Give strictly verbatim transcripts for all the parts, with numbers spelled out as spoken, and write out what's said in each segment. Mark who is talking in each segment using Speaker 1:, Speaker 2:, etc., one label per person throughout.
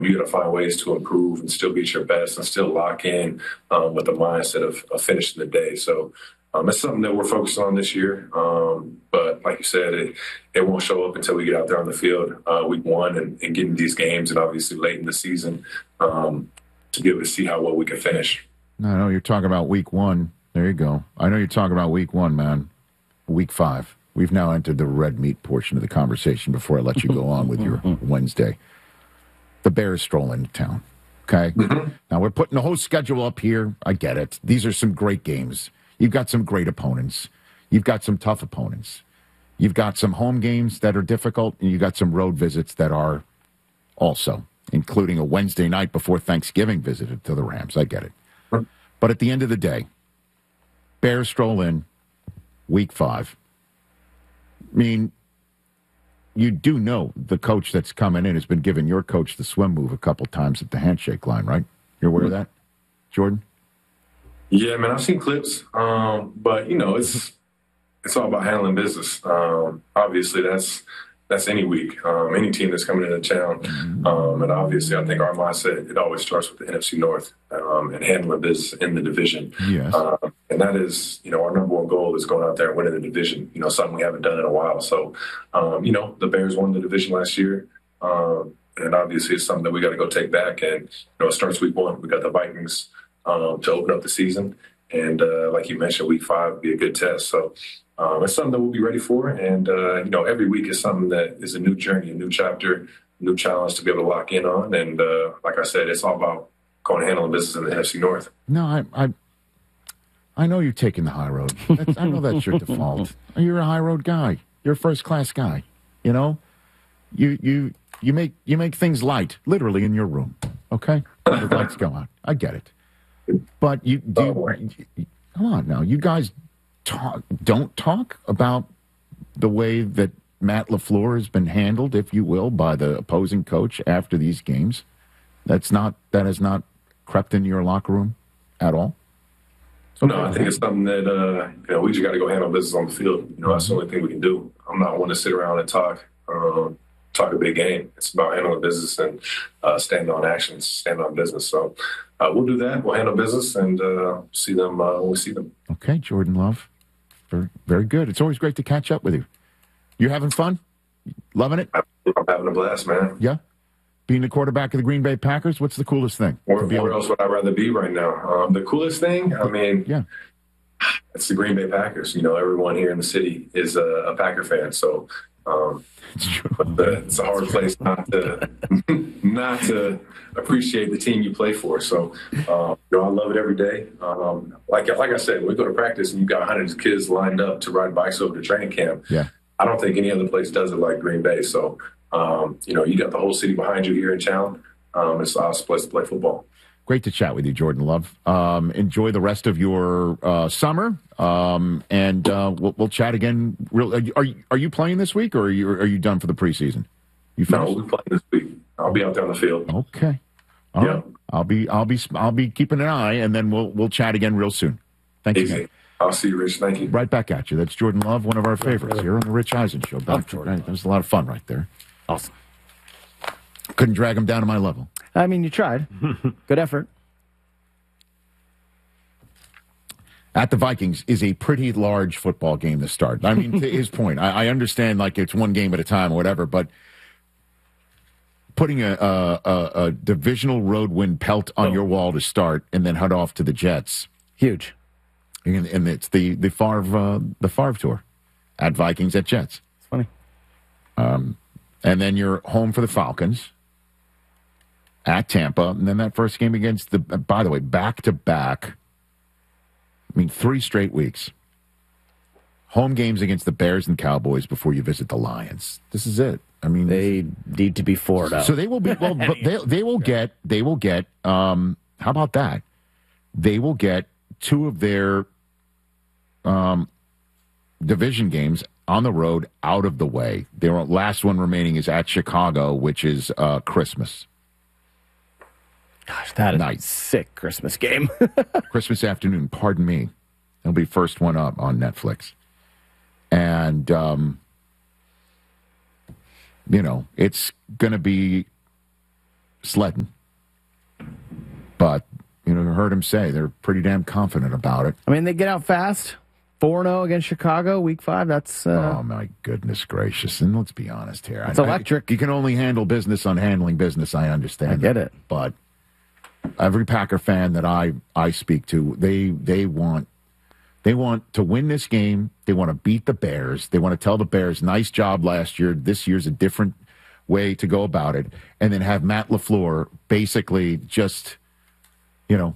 Speaker 1: You got to find ways to improve and still be at your best and still lock in um, with the mindset of, of finishing the day. So um, it's something that we're focused on this year. Um, but like you said, it, it won't show up until we get out there on the field uh, week one and, and get in these games and obviously late in the season um, to be able to see how well we can finish.
Speaker 2: I know you're talking about week one. There you go. I know you're talking about week one, man. Week five. We've now entered the red meat portion of the conversation before I let you go on with your Wednesday. The Bears stroll into town, okay? Mm-hmm. Now, we're putting the whole schedule up here. I get it. These are some great games. You've got some great opponents. You've got some tough opponents. You've got some home games that are difficult, and you've got some road visits that are also, including a Wednesday night before Thanksgiving visit to the Rams. I get it. Mm-hmm. But at the end of the day, Bears stroll in week five. I mean, you do know the coach that's coming in has been giving your coach the swim move a couple times at the handshake line, right? You're aware of that, Jordan?
Speaker 1: Yeah, man, I've seen clips, um, but, you know, it's it's all about handling business. Um, obviously, that's that's any week, um, any team that's coming into town. Um, and obviously, I think our mindset, it always starts with the N F C North um, and handling business in the division.
Speaker 2: Yes.
Speaker 1: Uh, and that is, you know, our number one goal is going out there and winning the division, you know, something we haven't done in a while. So, um, you know, the Bears won the division last year. Um, and obviously, it's something that we got to go take back. And, you know, it starts week one. We got the Vikings um, to open up the season. And uh, like you mentioned, week five would be a good test. So um, it's something that we'll be ready for. And, uh, you know, every week is something that is a new journey, a new chapter, new challenge to be able to lock in on. And uh, like I said, it's all about going and handling business in the N F C North.
Speaker 2: No, I I, I know you're taking the high road. That's, I know that's your default. You're a high road guy. You're a first class guy. You know, you you you make you make things light, literally in your room. Okay, the lights go out. I get it. But you do. You, come on now, you guys talk. Don't talk about the way that Matt LaFleur has been handled, if you will, by the opposing coach after these games. That's not that has not crept into your locker room at all.
Speaker 1: Okay. No, I think it's something that uh, you know we just got to go handle business on the field. You know, that's the only thing we can do. I'm not one to sit around and talk. Um, talk a big game. It's about handling business and uh, stand on actions, stand on business. So uh, we'll do that. We'll handle business and uh, see them uh, when we see them.
Speaker 2: Okay, Jordan Love. Very, very good. It's always great to catch up with you. You having fun? Loving it?
Speaker 1: I'm having a blast, man.
Speaker 2: Yeah? Being the quarterback of the Green Bay Packers, what's the coolest thing?
Speaker 1: Where, where else would I rather be right now? Um, the coolest thing? I mean,
Speaker 2: yeah,
Speaker 1: it's the Green Bay Packers. You know, everyone here in the city is a, a Packer fan. So um, it's, the, it's a hard place not to not to appreciate the team you play for. So, um, you know, I love it every day. Um, like like I said, when we go to practice and you've got hundreds of kids lined up to ride bikes over to training camp,
Speaker 2: yeah.
Speaker 1: I don't think any other place does it like Green Bay. So, um, you know, you got the whole city behind you here in town. Um, it's an awesome place to play football.
Speaker 2: Great to chat with you, Jordan Love. Um, enjoy the rest of your uh, summer, um, and uh, we'll, we'll chat again. Real, are you are you playing this week, or are you are you done for the preseason? You
Speaker 1: no, we'll be playing this week. I'll be out there on the field.
Speaker 2: Okay. All
Speaker 1: yeah.
Speaker 2: right. I'll be I'll be I'll be keeping an eye, and then we'll we'll chat again real soon. Thank
Speaker 1: Easy.
Speaker 2: you.
Speaker 1: I'll see you, Rich. Thank you.
Speaker 2: Right back at you. That's Jordan Love, one of our favorites here on the Rich Eisen Show. Back to, right, that was a lot of fun right there.
Speaker 3: Awesome.
Speaker 2: Couldn't drag him down to my level.
Speaker 3: I mean, you tried. Good effort.
Speaker 2: At the Vikings is a pretty large football game to start. I mean, to his point, I, I understand like it's one game at a time or whatever, but putting a, a, a, a divisional road win pelt on oh. your wall to start and then head off to the Jets.
Speaker 3: Huge.
Speaker 2: And, and it's the, the Favre, uh, the Favre tour at Vikings at Jets.
Speaker 3: It's funny.
Speaker 2: Um, and then you're home for the Falcons at Tampa. And then that first game against the, by the way, back to back. I mean, three straight weeks. Home games against the Bears and Cowboys before you visit the Lions. This is it. I mean,
Speaker 3: they need to be four and oh.
Speaker 2: So they will be. Well, but they they will get. They will get. Um, how about that? They will get two of their um, division games on the road out of the way. Their last one remaining is at Chicago, which is uh, Christmas.
Speaker 3: Gosh, that is
Speaker 2: night.
Speaker 3: A sick Christmas game.
Speaker 2: Christmas afternoon, pardon me. It'll be first one up on Netflix. And, um, you know, it's going to be sledding. But, you know, I heard him say they're pretty damn confident about it.
Speaker 3: I mean, they get out fast. four and oh against Chicago, week five. That's uh,
Speaker 2: oh, my goodness gracious. And let's be honest here.
Speaker 3: It's I, electric.
Speaker 2: I, you can only handle business on handling business. I understand
Speaker 3: I get
Speaker 2: that.
Speaker 3: it.
Speaker 2: But every Packer fan that I, I speak to, they they want they want to win this game. They want to beat the Bears. They want to tell the Bears, nice job last year. This year's a different way to go about it. And then have Matt LaFleur basically just, you know,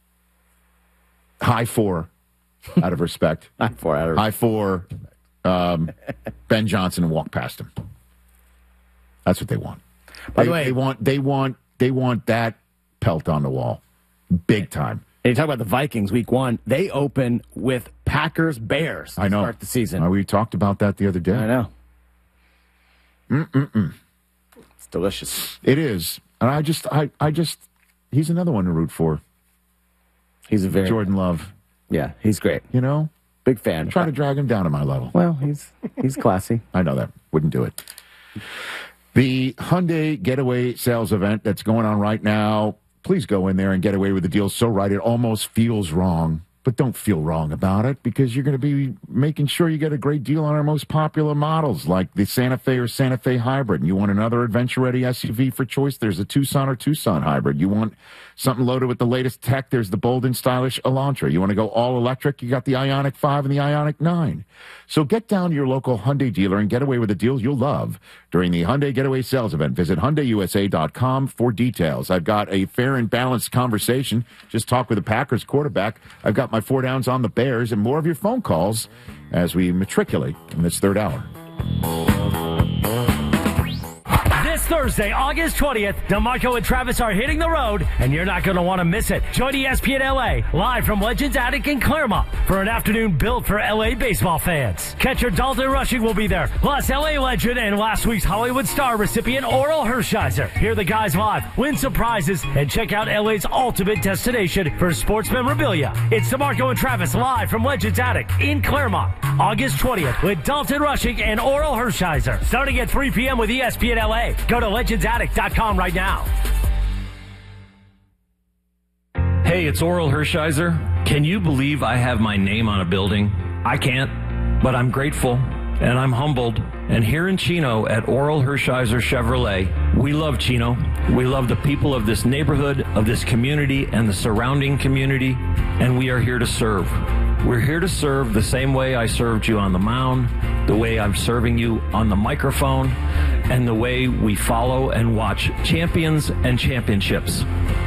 Speaker 2: high four. Out of respect.
Speaker 3: High four. Out of
Speaker 2: High four. Um, Ben Johnson and walk past him. That's what they want.
Speaker 3: By
Speaker 2: they,
Speaker 3: the way,
Speaker 2: they want they want they want that pelt on the wall, big time.
Speaker 3: And you talk about the Vikings week one. They open with Packers Bears. To
Speaker 2: I know.
Speaker 3: Start the season.
Speaker 2: Uh, we talked about that the other day.
Speaker 3: I know.
Speaker 2: Mm-mm-mm.
Speaker 3: It's delicious.
Speaker 2: It is, and I just I I just he's another one to root for.
Speaker 3: He's a very
Speaker 2: Jordan Love.
Speaker 3: Yeah, he's great.
Speaker 2: You know,
Speaker 3: big fan.
Speaker 2: Trying to drag him down to my level.
Speaker 3: Well, he's he's classy.
Speaker 2: I know that. Wouldn't do it. The Hyundai Getaway sales event that's going on right now. Please go in there and get away with the deal so right it almost feels wrong. But don't feel wrong about it because you're going to be making sure you get a great deal on our most popular models like the Santa Fe or Santa Fe Hybrid. And you want another adventure-ready S U V for choice? There's a Tucson or Tucson Hybrid. You want something loaded with the latest tech? There's the bold and stylish Elantra. You want to go all-electric? You got the Ioniq five and the Ioniq nine. So get down to your local Hyundai dealer and get away with the deals you'll love during the Hyundai Getaway sales event. Visit Hyundai U S A dot com for details. I've got a fair and balanced conversation. Just talked with the Packers quarterback. I've got my four downs on the Bears and more of your phone calls as we matriculate in this third hour.
Speaker 4: This Thursday, August twentieth, DeMarco and Travis are hitting the road, and you're not going to want to miss it. Join E S P N L A, live from Legends Attic in Claremont, for an afternoon built for L A baseball fans. Catcher Dalton Rushing will be there, plus L A legend and last week's Hollywood Star recipient Oral Hershiser. Hear the guys live, win some prizes, and check out L A's ultimate destination for sports memorabilia. It's DeMarco and Travis live from Legends Attic in Claremont, August twentieth, with Dalton Rushing and Oral Hershiser, starting at three p.m. with E S P N L A. Go to legends attic dot com right now.
Speaker 5: Hey, it's Oral Hershiser. Can you believe I have my name on a building? I can't, but I'm grateful and I'm humbled. And here in Chino at Oral Hershiser Chevrolet, we love Chino. We love the people of this neighborhood, of this community, and the surrounding community, and we are here to serve. We're here to serve the same way I served you on the mound, the way I'm serving you on the microphone, and the way we follow and watch champions and championships.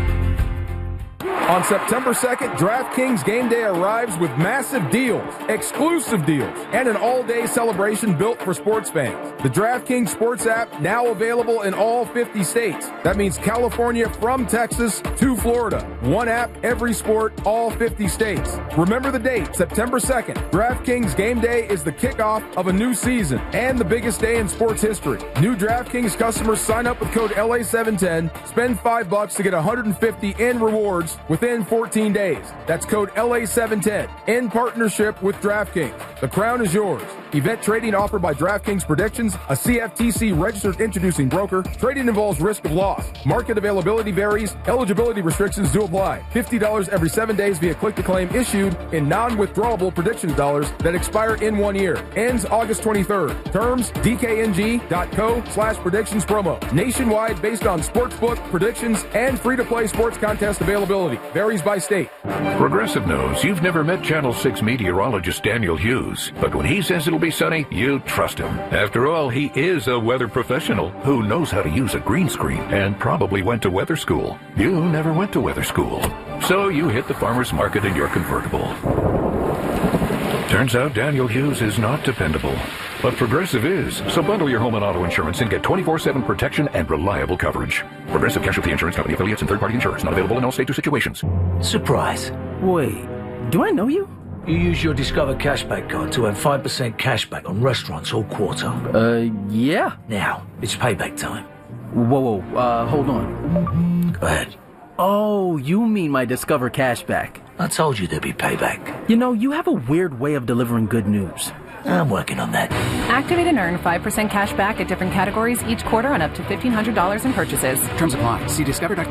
Speaker 6: On September second, DraftKings Game Day arrives with massive deals, exclusive deals, and an all-day celebration built for sports fans. The DraftKings Sports app now available in all fifty states. That means California from Texas to Florida. One app, every sport, all fifty states. Remember the date, September second. DraftKings Game Day is the kickoff of a new season and the biggest day in sports history. New DraftKings customers sign up with code L A seven ten, spend five bucks to get one hundred fifty in rewards within fourteen days. That's code L A seven ten in partnership with DraftKings. The crown is yours. Event trading offered by DraftKings Predictions, a C F T C registered introducing broker. Trading involves risk of loss. Market availability varies. Eligibility restrictions do apply. fifty dollars every seven days via click-to-claim issued in non-withdrawable predictions dollars that expire in one year. Ends August twenty-third. Terms, D K N G dot co slash predictions promo. Nationwide based on sportsbook, predictions, and free-to-play sports contest availability. Varies by state.
Speaker 7: Progressive knows you've never met Channel six meteorologist Daniel Hughes, but when he says it'll be sunny, you trust him. After all, he is a weather professional who knows how to use a green screen and probably went to weather school. You never went to weather school, so you hit the farmer's market in your convertible. Turns out Daniel Hughes is not dependable, but Progressive is. So bundle your home and auto insurance and get twenty-four seven protection and reliable coverage. Progressive Casualty Insurance Company affiliates and third-party insurers. Not available in all states or situations.
Speaker 8: Surprise. Wait, do I know you? You use your Discover Cashback card to earn five percent cashback on restaurants all quarter.
Speaker 9: Uh, yeah.
Speaker 8: Now, it's payback time.
Speaker 9: Whoa, whoa, uh, hold on.
Speaker 8: Go ahead.
Speaker 9: Oh, you mean my Discover Cashback.
Speaker 8: I told you there'd be payback.
Speaker 9: You know, you have a weird way of delivering good news.
Speaker 8: I'm working on that.
Speaker 10: Activate and earn five percent cash back at different categories each quarter on up to fifteen hundred dollars in purchases.
Speaker 11: Terms apply. See discover dot com.